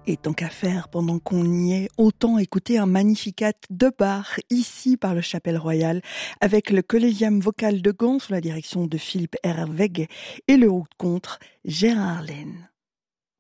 Et tant qu'à faire, pendant qu'on y est, autant écouter un Magnificat de Bach, ici par le Chapelle Royale, avec le Collegium vocal de Gand sous la direction de Philippe Herwegh et le haut contre Gérard Laine.